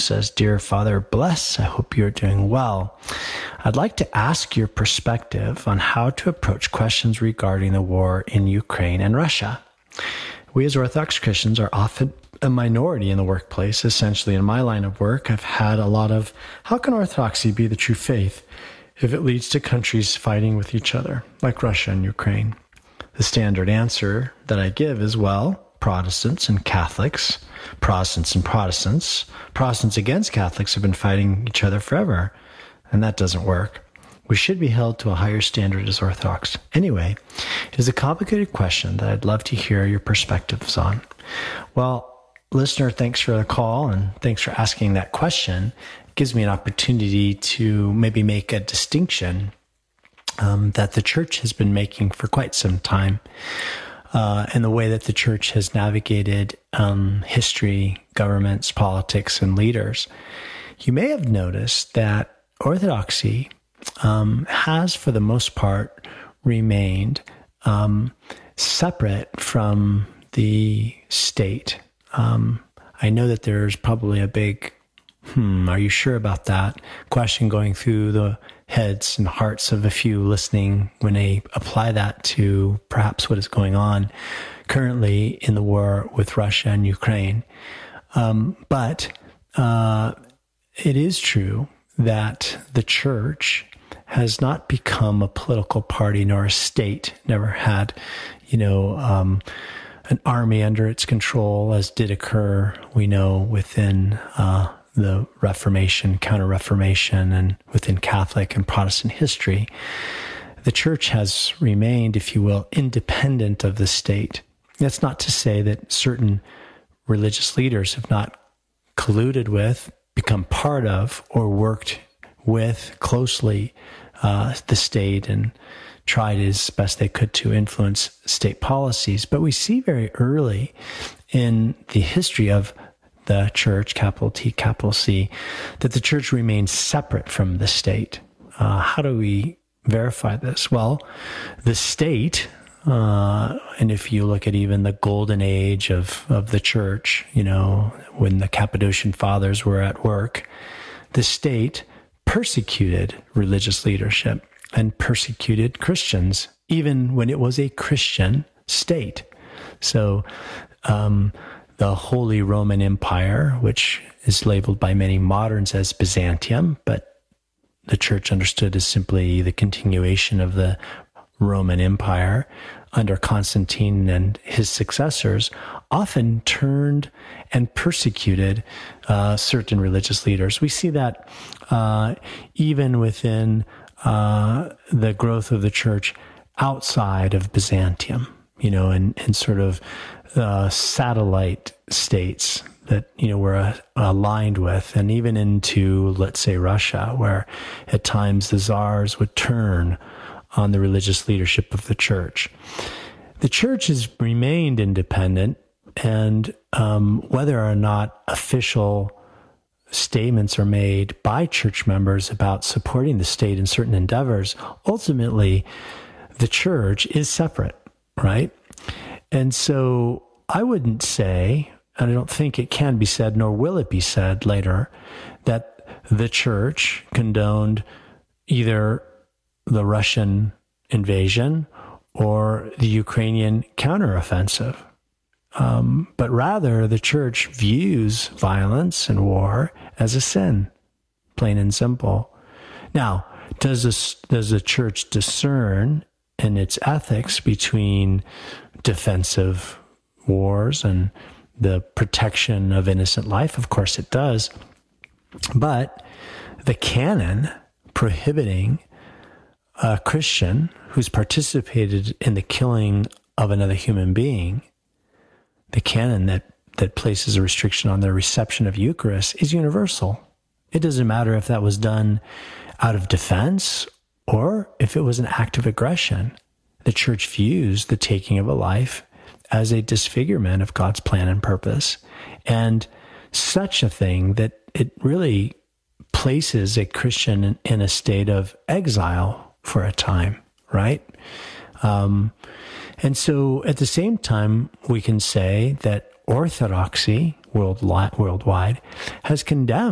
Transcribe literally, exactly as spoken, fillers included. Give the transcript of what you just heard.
says, Dear Father Bless, I hope you're doing well. I'd like to ask your perspective on how to approach questions regarding the war in Ukraine and Russia. We as Orthodox Christians are often a minority in the workplace. Essentially, in my line of work, I've had a lot of, how can Orthodoxy be the true faith if it leads to countries fighting with each other, like Russia and Ukraine? The standard answer that I give is, well, Protestants and Catholics, Protestants and Protestants, Protestants against Catholics have been fighting each other forever, and that doesn't work. We should be held to a higher standard as Orthodox. Anyway, it is a complicated question that I'd love to hear your perspectives on. Well, listener, thanks for the call and thanks for asking that question. It gives me an opportunity to maybe make a distinction um, that the church has been making for quite some time, uh, and the way that the church has navigated um, history, governments, politics, and leaders. You may have noticed that Orthodoxy um, has, for the most part, remained um, separate from the state. Um, I know that there's probably a big, hmm, are you sure about that? question going through the heads and hearts of a few listening when they apply that to perhaps what is going on currently in the war with Russia and Ukraine. Um, but uh, it is true that the church has not become a political party nor a state, never had, you know, um, an army under its control, as did occur, we know, within uh, the Reformation, Counter-Reformation, and within Catholic and Protestant history. The church has remained, if you will, independent of the state. That's not to say that certain religious leaders have not colluded with, become part of, or worked with closely uh, the state and tried as best they could to influence state policies. But we see very early in the history of the church, capital T, capital C, that the church remains separate from the state. Uh, how do we verify this? Well, the state, uh, and if you look at even the golden age of, of the church, you know, when the Cappadocian Fathers were at work, the state persecuted religious leadership and persecuted Christians, even when it was a Christian state. So um, the Holy Roman Empire, which is labeled by many moderns as Byzantium, but the church understood as simply the continuation of the Roman Empire under Constantine and his successors, often turned and persecuted uh, certain religious leaders. We see that uh, even within uh, the growth of the church outside of Byzantium, you know, and, and sort of uh, satellite states that, you know, we're uh, aligned with, and even into, let's say, Russia, where at times the czars would turn on the religious leadership of the church. The church has remained independent, and um, whether or not official statements are made by church members about supporting the state in certain endeavors, ultimately the church is separate, right? And so I wouldn't say, and I don't think it can be said, nor will it be said later, that the church condoned either the Russian invasion or the Ukrainian counteroffensive. Um, but rather, the church views violence and war as a sin, plain and simple. Now, does this, does the church discern in its ethics between defensive wars and the protection of innocent life? Of course it does. But the canon prohibiting a Christian who's participated in the killing of another human being, the canon that, that places a restriction on the reception of Eucharist, is universal. It doesn't matter if that was done out of defense or if it was an act of aggression. The church views the taking of a life as a disfigurement of God's plan and purpose, and such a thing that it really places a Christian in, in a state of exile for a time, right? Um, and so at the same time, we can say that orthodoxy worldwide, worldwide has condemned